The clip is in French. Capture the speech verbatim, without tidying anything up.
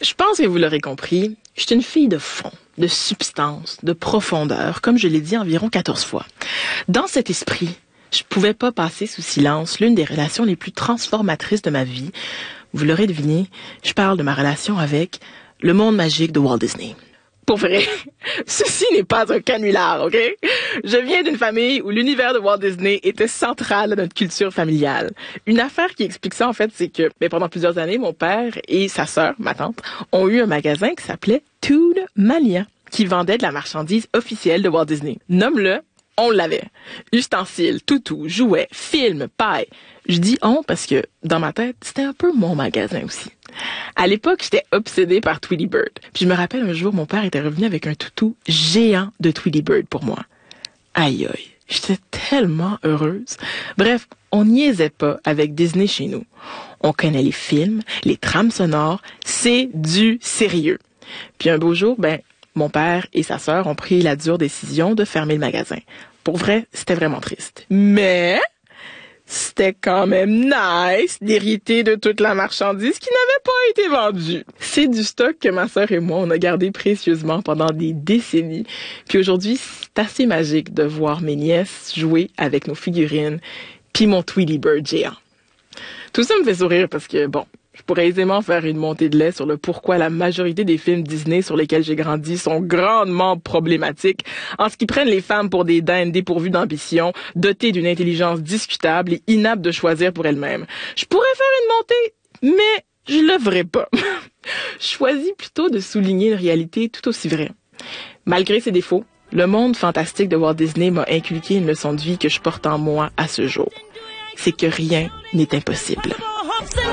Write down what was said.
Je pense que vous l'aurez compris, je suis une fille de fond, de substance, de profondeur, comme je l'ai dit environ quatorze fois. Dans cet esprit, je pouvais pas passer sous silence l'une des relations les plus transformatrices de ma vie. Vous l'aurez deviné, je parle de ma relation avec le monde magique de Walt Disney. Pour vrai, ceci n'est pas un canular, OK? Je viens d'une famille où l'univers de Walt Disney était central à notre culture familiale. Une affaire qui explique ça, en fait, c'est que mais pendant plusieurs années, mon père et sa sœur, ma tante, ont eu un magasin qui s'appelait Toon Mania, qui vendait de la marchandise officielle de Walt Disney. Nomme-le, on l'avait. Ustensiles, toutous, jouets, films, pailles. Je dis on parce que, dans ma tête, c'était un peu mon magasin aussi. À l'époque, j'étais obsédée par Tweety Bird. Puis je me rappelle un jour, mon père était revenu avec un toutou géant de Tweety Bird pour moi. Aïe aïe, j'étais tellement heureuse. Bref, on niaisait pas avec Disney chez nous. On connaît les films, les trames sonores, c'est du sérieux. Puis un beau jour, ben, mon père et sa sœur ont pris la dure décision de fermer le magasin. Pour vrai, c'était vraiment triste. Mais c'était quand même nice d'hériter de toute la marchandise qui n'avait pas été vendue. C'est du stock que ma sœur et moi, on a gardé précieusement pendant des décennies. Puis aujourd'hui, c'est assez magique de voir mes nièces jouer avec nos figurines puis mon Tweety Bird géant. Tout ça me fait sourire parce que, bon, je pourrais aisément faire une montée de lait sur le pourquoi la majorité des films Disney sur lesquels j'ai grandi sont grandement problématiques, en ce qu'ils prennent les femmes pour des dindes dépourvues d'ambition, dotées d'une intelligence discutable et inaptes de choisir pour elles-mêmes. Je pourrais faire une montée, mais je le ferai pas. Je choisis plutôt de souligner une réalité tout aussi vraie. Malgré ses défauts, le monde fantastique de Walt Disney m'a inculqué une leçon de vie que je porte en moi à ce jour. C'est que rien n'est impossible.